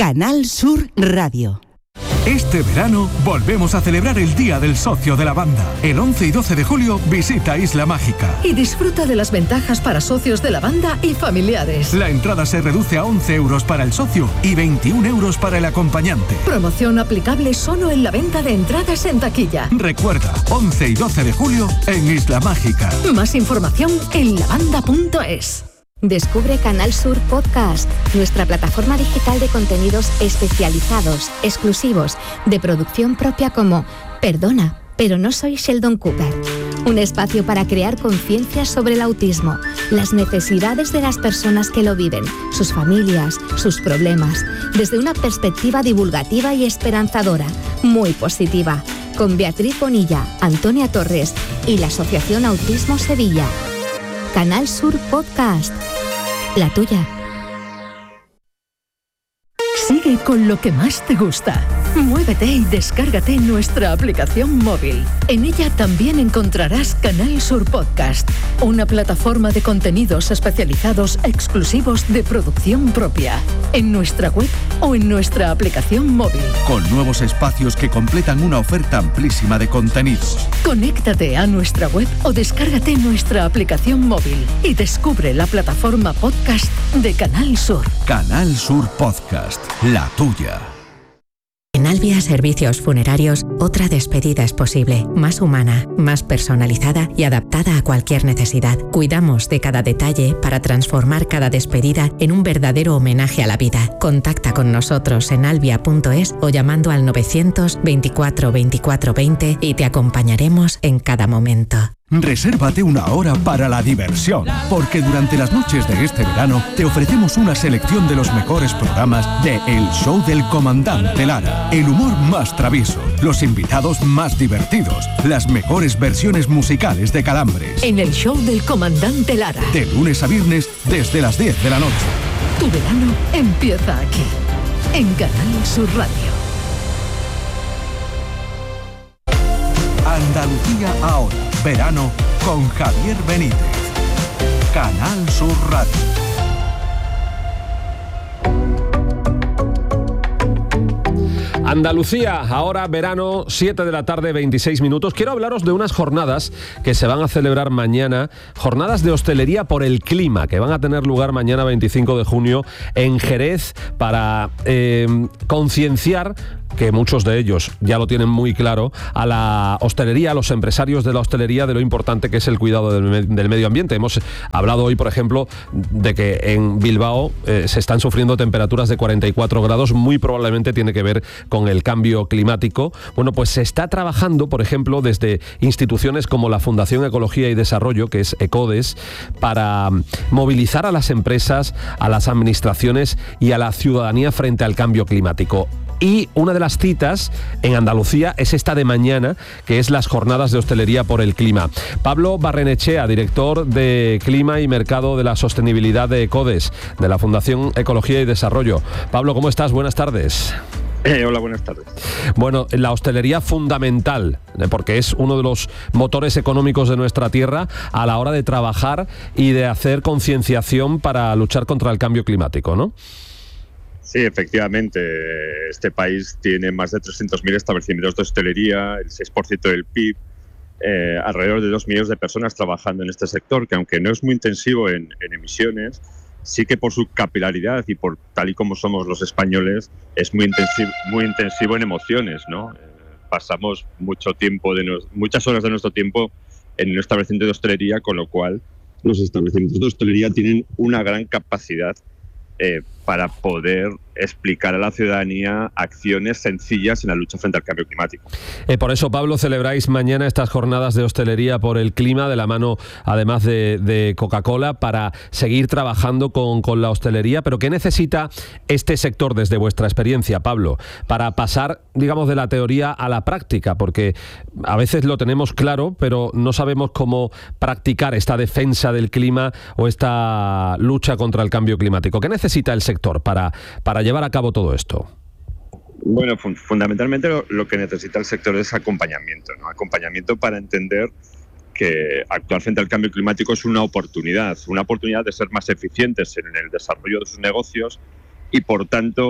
Canal Sur Radio. Este verano volvemos a celebrar el Día del Socio de la Banda. El 11 y 12 de julio visita Isla Mágica. Y disfruta de las ventajas para socios de la banda y familiares. La entrada se reduce a 11 euros para el socio y 21 euros para el acompañante. Promoción aplicable solo en la venta de entradas en taquilla. Recuerda, 11 y 12 de julio en Isla Mágica. Más información en lavanda.es. Descubre Canal Sur Podcast, nuestra plataforma digital de contenidos especializados, exclusivos, de producción propia como Perdona, pero no soy Sheldon Cooper. Un espacio para crear conciencia sobre el autismo, las necesidades de las personas que lo viven, sus familias, sus problemas, desde una perspectiva divulgativa y esperanzadora, muy positiva, con Beatriz Bonilla, Antonia Torres y la Asociación Autismo Sevilla. Canal Sur Podcast, la tuya. Sigue con lo que más te gusta. Muévete y descárgate nuestra aplicación móvil. En ella también encontrarás Canal Sur Podcast, una plataforma de contenidos especializados exclusivos de producción propia, en nuestra web o en nuestra aplicación móvil. Con nuevos espacios que completan una oferta amplísima de contenidos. Conéctate a nuestra web o descárgate nuestra aplicación móvil y descubre la plataforma podcast de Canal Sur. Canal Sur Podcast, la tuya. En Albia Servicios Funerarios, otra despedida es posible, más humana, más personalizada y adaptada a cualquier necesidad. Cuidamos de cada detalle para transformar cada despedida en un verdadero homenaje a la vida. Contacta con nosotros en albia.es o llamando al 924 24 20 y te acompañaremos en cada momento. Resérvate una hora para la diversión, porque durante las noches de este verano te ofrecemos una selección de los mejores programas de El Show del Comandante Lara. El humor más travieso, los invitados más divertidos, las mejores versiones musicales de Calambres. En El Show del Comandante Lara. De lunes a viernes desde las 10 de la noche. Tu verano empieza aquí, en Canal Sur Radio. Andalucía ahora. Verano con Javier Benítez. Canal Sur Radio. Andalucía, ahora verano, 7 de la tarde, 26 minutos. Quiero hablaros de unas jornadas que se van a celebrar mañana, jornadas de hostelería por el clima, que van a tener lugar mañana 25 de junio en Jerez para concienciar, que muchos de ellos ya lo tienen muy claro, a la hostelería, a los empresarios de la hostelería, de lo importante que es el cuidado del medio ambiente. Hemos hablado hoy, por ejemplo, de que en Bilbao se están sufriendo temperaturas de 44 grados, muy probablemente tiene que ver con el cambio climático. Bueno, pues se está trabajando, por ejemplo, desde instituciones como la Fundación Ecología y Desarrollo, que es ECODES, para movilizar a las empresas, a las administraciones y a la ciudadanía frente al cambio climático. Y una de las citas en Andalucía es esta de mañana, que es las jornadas de hostelería por el clima. Pablo Barrenechea, director de Clima y Mercado de la Sostenibilidad de ECODES, de la Fundación Ecología y Desarrollo. Pablo, ¿cómo estás? Buenas tardes. Hola, buenas tardes. Bueno, la hostelería fundamental, porque es uno de los motores económicos de nuestra tierra a la hora de trabajar y de hacer concienciación para luchar contra el cambio climático, ¿no? Sí, efectivamente. Este país tiene más de 300.000 establecimientos de hostelería, el 6% del PIB, alrededor de 2 millones de personas trabajando en este sector, que aunque no es muy intensivo en emisiones, sí que por su capilaridad y por tal y como somos los españoles, es muy intensivo en emociones, ¿no? Pasamos muchas horas de nuestro tiempo en un establecimiento de hostelería, con lo cual los establecimientos de hostelería tienen una gran capacidad para poder explicar a la ciudadanía acciones sencillas en la lucha frente al cambio climático. Por eso, Pablo, celebráis mañana estas jornadas de hostelería por el clima, de la mano, además de Coca-Cola, para seguir trabajando con la hostelería. Pero ¿qué necesita este sector desde vuestra experiencia, Pablo, para pasar, digamos, de la teoría a la práctica? Porque a veces lo tenemos claro, pero no sabemos cómo practicar esta defensa del clima o esta lucha contra el cambio climático. ¿Qué necesita el sector para llevar a cabo todo esto? Bueno, fundamentalmente lo que necesita el sector es acompañamiento, ¿no? Acompañamiento para entender que actuar frente al cambio climático es una oportunidad de ser más eficientes en el desarrollo de sus negocios y, por tanto,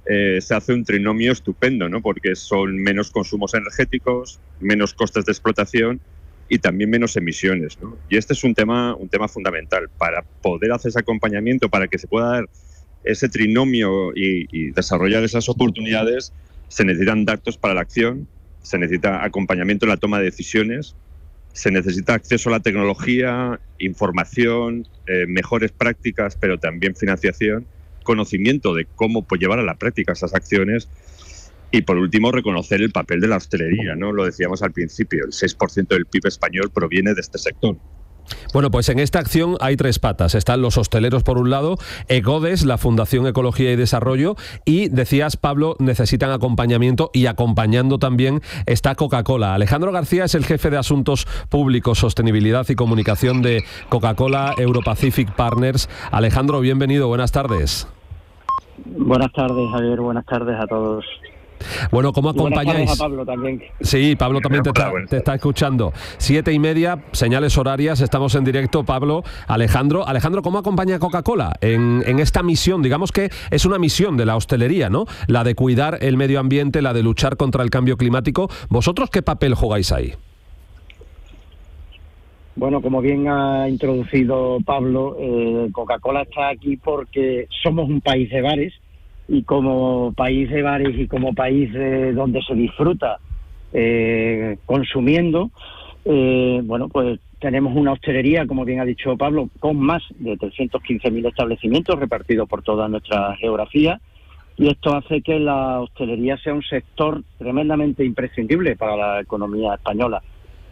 se hace un trinomio estupendo, ¿no? Porque son menos consumos energéticos, menos costes de explotación y también menos emisiones, ¿no? Y este es un tema fundamental. Para poder hacer ese acompañamiento, para que se pueda dar ese trinomio y desarrollar esas oportunidades, se necesitan datos para la acción, se necesita acompañamiento en la toma de decisiones, se necesita acceso a la tecnología, información, mejores prácticas, pero también financiación, conocimiento de cómo llevar a la práctica esas acciones y, por último, reconocer el papel de la hostelería, ¿no? Lo decíamos al principio, el 6% del PIB español proviene de este sector. Bueno, pues en esta acción hay 3 patas. Están los hosteleros por un lado, ECODES, la Fundación Ecología y Desarrollo, y decías, Pablo, necesitan acompañamiento, y acompañando también está Coca-Cola. Alejandro García es el jefe de Asuntos Públicos, Sostenibilidad y Comunicación de Coca-Cola Europacific Partners. Alejandro, bienvenido, buenas tardes. Buenas tardes, Javier, buenas tardes a todos. Bueno, ¿cómo acompañáis? A Pablo también. Sí, Pablo también te está escuchando. 7:30, señales horarias, estamos en directo. Pablo, Alejandro, ¿cómo acompaña Coca-Cola en esta misión? Digamos que es una misión de la hostelería, ¿no? La de cuidar el medio ambiente, la de luchar contra el cambio climático. ¿Vosotros qué papel jugáis ahí? Bueno, como bien ha introducido Pablo, Coca-Cola está aquí porque somos un país de bares. Y como país de bares y como país donde se disfruta consumiendo, bueno, pues tenemos una hostelería, como bien ha dicho Pablo, con más de 315.000 establecimientos repartidos por toda nuestra geografía, y esto hace que la hostelería sea un sector tremendamente imprescindible para la economía española.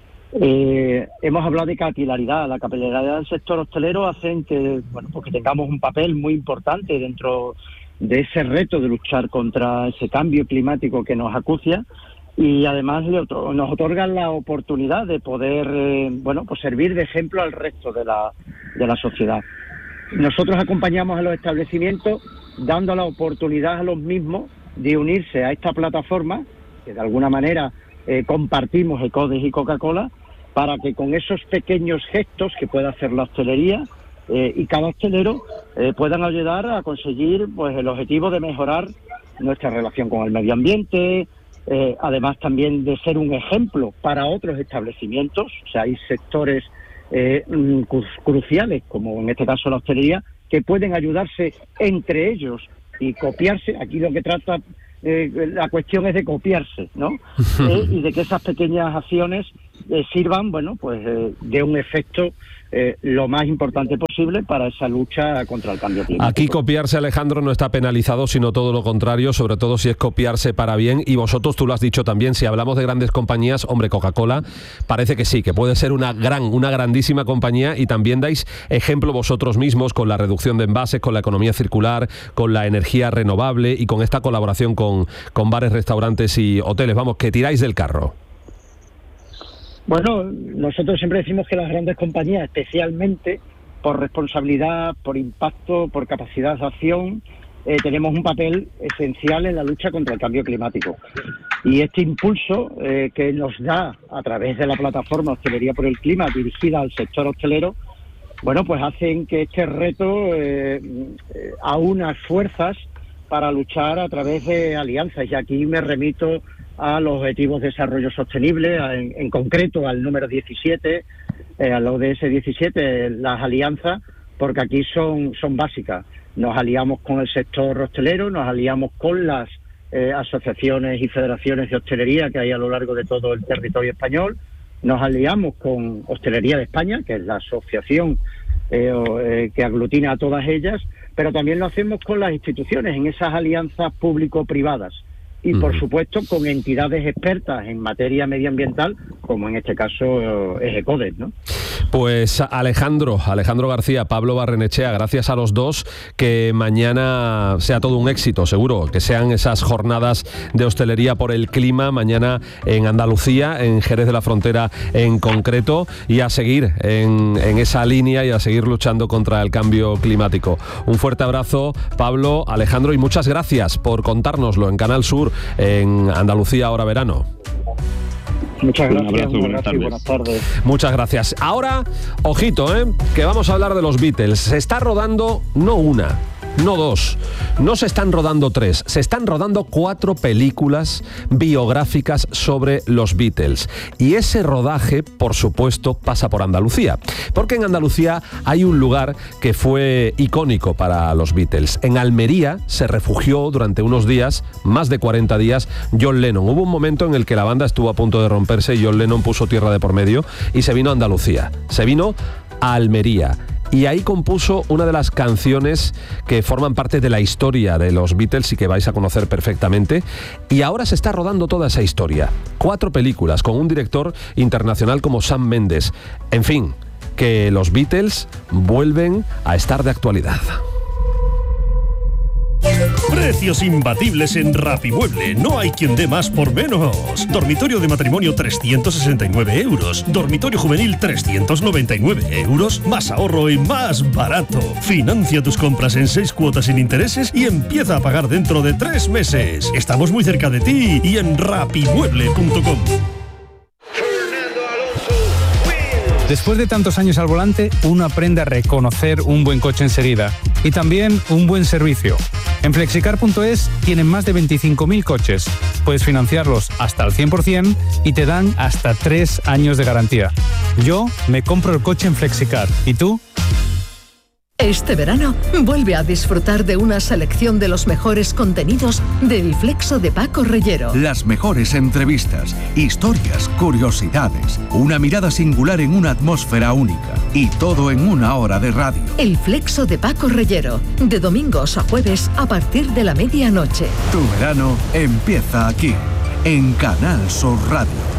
Hemos hablado de capilaridad. La capilaridad del sector hostelero hace que, bueno, pues que tengamos un papel muy importante dentro de ese reto de luchar contra ese cambio climático que nos acucia, y además nos otorgan la oportunidad de poder bueno, pues servir de ejemplo al resto de la sociedad. Nosotros acompañamos a los establecimientos dando la oportunidad a los mismos de unirse a esta plataforma, que de alguna manera compartimos ECODES y Coca-Cola, para que con esos pequeños gestos que puede hacer la hostelería y cada hostelero puedan ayudar a conseguir, pues, el objetivo de mejorar nuestra relación con el medio ambiente, además también de ser un ejemplo para otros establecimientos. O sea, hay sectores cruciales, como en este caso la hostelería, que pueden ayudarse entre ellos y copiarse. Aquí lo que trata, la cuestión es de copiarse, ¿no? Y de que esas pequeñas acciones sirvan, bueno, pues de un efecto lo más importante posible para esa lucha contra el cambio climático. Aquí copiarse, Alejandro, no está penalizado, sino todo lo contrario, sobre todo si es copiarse para bien. Y vosotros, tú lo has dicho también, si hablamos de grandes compañías, hombre, Coca-Cola parece que sí, que puede ser una grandísima compañía, y también dais ejemplo vosotros mismos con la reducción de envases, con la economía circular, con la energía renovable y con esta colaboración con bares, restaurantes y hoteles. Vamos, que tiráis del carro. Bueno, nosotros siempre decimos que las grandes compañías, especialmente por responsabilidad, por impacto, por capacidad de acción, tenemos un papel esencial en la lucha contra el cambio climático. Y este impulso que nos da a través de la plataforma Hostelería por el Clima, dirigida al sector hostelero, bueno, pues hacen que este reto aúne fuerzas para luchar a través de alianzas. Y aquí me remito a los Objetivos de Desarrollo Sostenible, en concreto al número 17, al ODS 17, las alianzas, porque aquí son básicas. Nos aliamos con el sector hostelero, nos aliamos con las asociaciones y federaciones de hostelería que hay a lo largo de todo el territorio español, nos aliamos con Hostelería de España, que es la asociación que aglutina a todas ellas, pero también lo hacemos con las instituciones en esas alianzas público-privadas. Y, por supuesto, con entidades expertas en materia medioambiental, como en este caso es ECODES, ¿no? Pues Alejandro García, Pablo Barrenechea, gracias a los dos, que mañana sea todo un éxito, seguro, que sean esas jornadas de hostelería por el clima, mañana en Andalucía, en Jerez de la Frontera en concreto, y a seguir en esa línea y a seguir luchando contra el cambio climático. Un fuerte abrazo, Pablo, Alejandro, y muchas gracias por contárnoslo en Canal Sur, en Andalucía Ahora Verano. Muchas gracias. Un abrazo, buenas tardes. Muchas gracias. Ahora, ojito, que vamos a hablar de los Beatles. Se está rodando no una, no 2, no se están rodando 3, se están rodando 4 películas biográficas sobre los Beatles. Y ese rodaje, por supuesto, pasa por Andalucía. Porque en Andalucía hay un lugar que fue icónico para los Beatles. En Almería se refugió durante unos días, más de 40 días, John Lennon. Hubo un momento en el que la banda estuvo a punto de romperse y John Lennon puso tierra de por medio y se vino a Andalucía. Se vino a Almería. Y ahí compuso una de las canciones que forman parte de la historia de los Beatles y que vais a conocer perfectamente. Y ahora se está rodando toda esa historia. 4 películas con un director internacional como Sam Mendes. En fin, que los Beatles vuelven a estar de actualidad. Precios imbatibles en Rapimueble. No hay quien dé más por menos. Dormitorio de matrimonio 369 euros. Dormitorio juvenil 399 euros. Más ahorro y más barato. Financia tus compras en 6 cuotas sin intereses y empieza a pagar dentro de 3 meses. Estamos muy cerca de ti y en rapimueble.com. Después de tantos años al volante, uno aprende a reconocer un buen coche enseguida y también un buen servicio. En Flexicar.es tienen más de 25.000 coches. Puedes financiarlos hasta el 100% y te dan hasta 3 años de garantía. Yo me compro el coche en Flexicar. ¿Y tú? Este verano, vuelve a disfrutar de una selección de los mejores contenidos del Flexo de Paco Reyero. Las mejores entrevistas, historias, curiosidades, una mirada singular en una atmósfera única. Y todo en 1 hora de radio. El Flexo de Paco Reyero, de domingos a jueves a partir de la medianoche. Tu verano empieza aquí, en Canal Sur Radio.